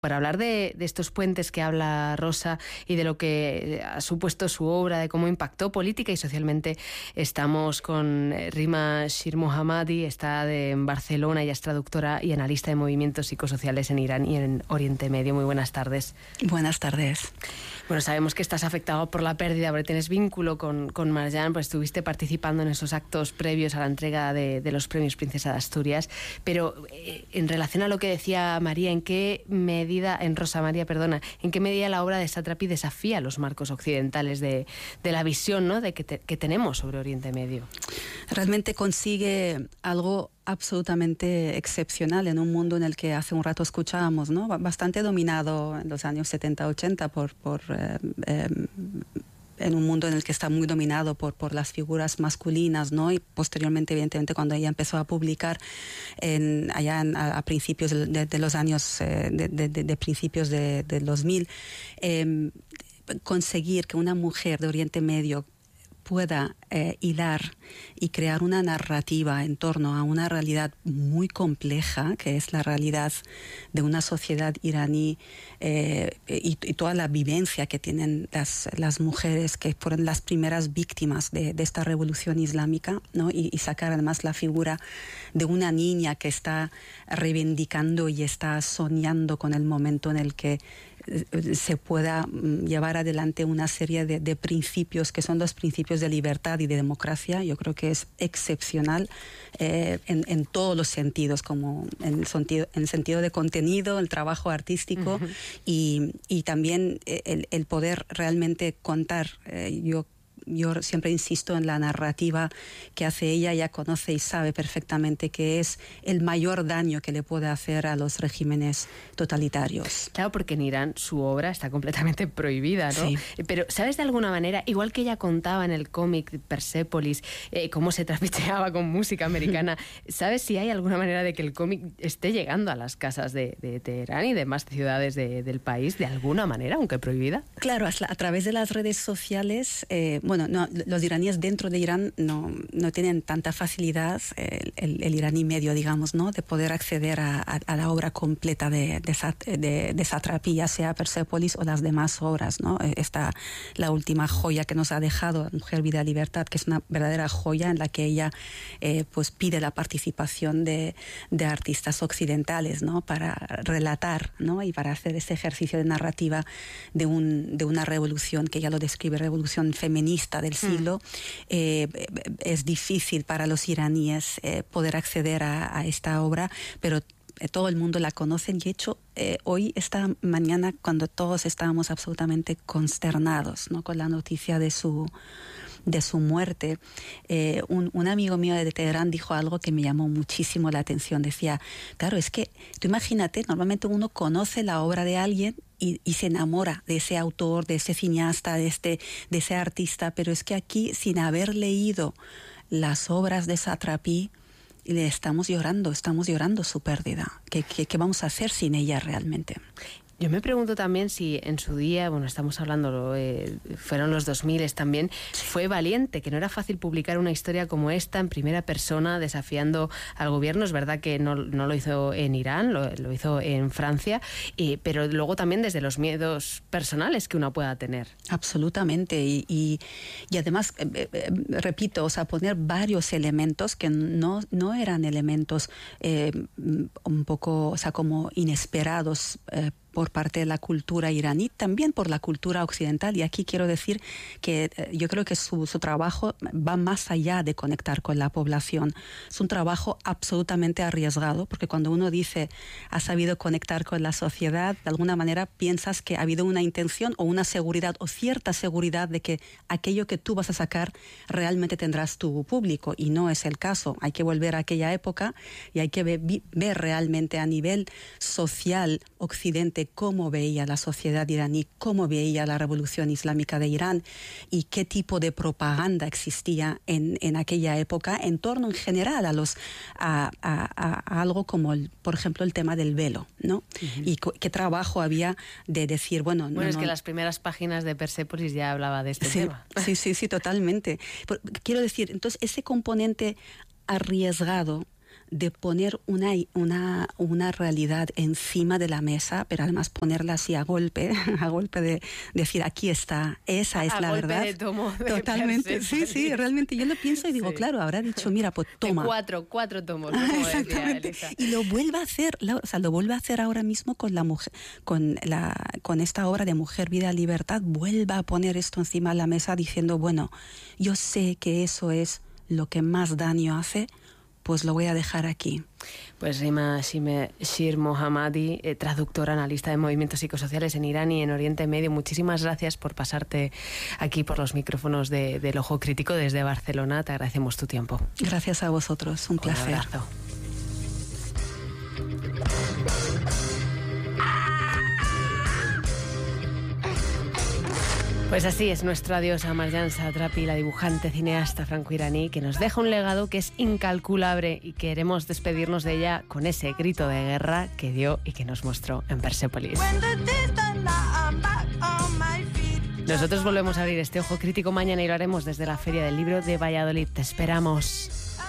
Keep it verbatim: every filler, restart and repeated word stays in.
Para hablar de, de estos puentes que habla Rosa y de lo que ha supuesto su obra, de cómo impactó política y socialmente, estamos con Rima Shirmohammadi, está de, en Barcelona, ella es traductora y analista de movimientos psicosociales en Irán y en Oriente Medio. Muy buenas tardes. Buenas tardes. Bueno, sabemos que estás afectado por la pérdida, porque tienes vínculo con, con Marjan, pues estuviste participando en esos actos previos a la entrega de, de los premios Princesa de Asturias, pero eh, en relación a lo que decía María, ¿en qué medida, en Rosa María, perdona, en qué medida la obra de Satrapi desafía los marcos occidentales de, de la visión, ¿no?, de que, te, que tenemos sobre Oriente Medio? Realmente consigue algo absolutamente excepcional en un mundo en el que hace un rato escuchábamos, ¿no?, bastante dominado en los años setenta ochenta por, por eh, eh, en un mundo en el que está muy dominado por, por las figuras masculinas, ¿no? Y posteriormente, evidentemente, cuando ella empezó a publicar en, allá en, a, a principios de, de, de los años, eh, de, de, de principios de, de dos mil, eh, conseguir que una mujer de Oriente Medio pueda eh, hilar y crear una narrativa en torno a una realidad muy compleja, que es la realidad de una sociedad iraní eh, y, y toda la vivencia que tienen las, las mujeres que fueron las primeras víctimas de, de esta revolución islámica, ¿no? y, y sacar además la figura de una niña que está reivindicando y está soñando con el momento en el que se pueda llevar adelante una serie de, de principios que son los principios de libertad y de democracia. Yo creo que es excepcional eh, en, en todos los sentidos, como en el sentido, en el sentido de contenido, el trabajo artístico uh-huh. y, y también el, el poder realmente contar. Eh, yo Yo siempre insisto en la narrativa que hace ella. Ella conoce y sabe perfectamente que es el mayor daño que le puede hacer a los regímenes totalitarios. Claro, porque en Irán su obra está completamente prohibida, ¿no? Sí. Pero ¿sabes de alguna manera, igual que ella contaba en el cómic Persépolis, eh, cómo se trapicheaba con música americana, ¿sabes si hay alguna manera de que el cómic esté llegando a las casas de, de Teherán y demás ciudades de, del país de alguna manera, aunque prohibida? Claro, a través de las redes sociales. Eh, Bueno, no, los iraníes dentro de Irán no, no tienen tanta facilidad, el, el, el iraní medio, digamos, ¿no?, de poder acceder a, a, a la obra completa de, de, de, de Satrapi, ya sea Persépolis o las demás obras, ¿no? Esta, la última joya que nos ha dejado, Mujer, Vida, Libertad, que es una verdadera joya en la que ella eh, pues pide la participación de, de artistas occidentales, ¿no?, para relatar, ¿no?, y para hacer ese ejercicio de narrativa de, un, de una revolución que ella lo describe, revolución feminista del siglo. Mm. Eh, es difícil para los iraníes eh, poder acceder a, a esta obra, pero eh, todo el mundo la conoce. Y de hecho, eh, hoy, esta mañana, cuando todos estábamos absolutamente consternados, ¿no?, con la noticia de su de su muerte, eh, un, un amigo mío de Teherán dijo algo que me llamó muchísimo la atención. Decía, claro, es que tú imagínate, normalmente uno conoce la obra de alguien y, y se enamora de ese autor, de ese cineasta, de, este, de ese artista, pero es que aquí, sin haber leído las obras de Satrapi, le estamos llorando, estamos llorando su pérdida. ¿Qué, qué, qué vamos a hacer sin ella realmente? Yo me pregunto también si en su día, bueno, estamos hablando, eh, fueron los dos mil también, fue valiente, que no era fácil publicar una historia como esta en primera persona, desafiando al gobierno. Es verdad que no, no lo hizo en Irán, lo, lo hizo en Francia, eh, pero luego también desde los miedos personales que uno pueda tener. Absolutamente, y, y, y además, eh, eh, repito, o sea, poner varios elementos que no, no eran elementos eh, un poco, o sea, como inesperados, eh, por parte de la cultura iraní, también por la cultura occidental. Y aquí quiero decir que eh, yo creo que su, su trabajo va más allá de conectar con la población. Es un trabajo absolutamente arriesgado, porque cuando uno dice ha sabido conectar con la sociedad, de alguna manera piensas que ha habido una intención o una seguridad o cierta seguridad de que aquello que tú vas a sacar realmente tendrás tu público, y no es el caso. Hay que volver a aquella época y hay que ver, ver realmente a nivel social occidente cómo veía la sociedad iraní, cómo veía la revolución islámica de Irán y qué tipo de propaganda existía en, en aquella época en torno en general a, los, a, a, a algo como, el, por ejemplo, el tema del velo, ¿no? Uh-huh. Y qué trabajo había de decir, bueno... Bueno, no, es no, que las primeras páginas de Persépolis ya hablaba de este sí, tema. Sí, sí, sí, totalmente. Quiero decir, entonces, ese componente arriesgado de poner una, una, una realidad encima de la mesa, pero además ponerla así a golpe, a golpe de, de decir, aquí está, esa es a la golpe verdad. De tomo de Totalmente, sí, sí, realmente yo lo pienso y digo, sí. claro, habrá dicho, mira, pues toma. De cuatro, cuatro tomos, como exactamente. Decía y lo vuelve a hacer, o sea, lo vuelve a hacer ahora mismo con la mujer, con la, con esta obra de Mujer, Vida, Libertad, vuelve a poner esto encima de la mesa diciendo, bueno, yo sé que eso es lo que más daño hace, pues lo voy a dejar aquí. Pues Rima Shir Mohammadi, eh, traductora, analista de movimientos psicosociales en Irán y en Oriente Medio, muchísimas gracias por pasarte aquí por los micrófonos de, del Ojo Crítico desde Barcelona. Te agradecemos tu tiempo. Gracias a vosotros, un, un placer. Abrazo. Pues así es nuestro adiós a Marjan Satrapi, la dibujante cineasta franco-iraní, que nos deja un legado que es incalculable y queremos despedirnos de ella con ese grito de guerra que dio y que nos mostró en Persepolis. Nosotros volvemos a abrir este Ojo Crítico mañana y lo haremos desde la Feria del Libro de Valladolid. Te esperamos.